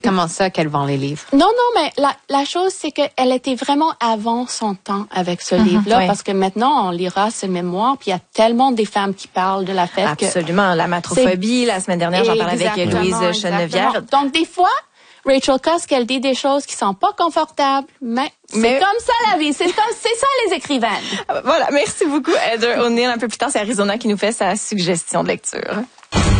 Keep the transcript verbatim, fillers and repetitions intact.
Comment ça qu'elle vend les livres? Non, non, mais la, la chose, c'est qu'elle était vraiment avant son temps avec ce mm-hmm, livre-là, oui. Parce que maintenant, on lira ses mémoires, puis il y a tellement des femmes qui parlent de la fête. Absolument, que la matrophobie, la semaine dernière, j'en parlais avec Louise Chenevière. Donc, des fois, Rachel Cusk, elle dit des choses qui sont pas confortables, mais c'est mais... comme ça la vie, c'est comme c'est ça les écrivaines. Voilà, merci beaucoup Heather O'Neill. Un peu plus tard, c'est Arizona qui nous fait sa suggestion de lecture.